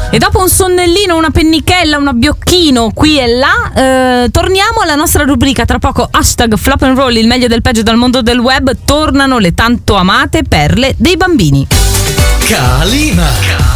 E dopo un sonnellino, una pennichella, un abbiocchino qui e là, torniamo alla nostra rubrica. Tra poco #Flop and Roll, il meglio del peggio dal mondo del web. Tornano le tanto amate perle dei bambini. Calima.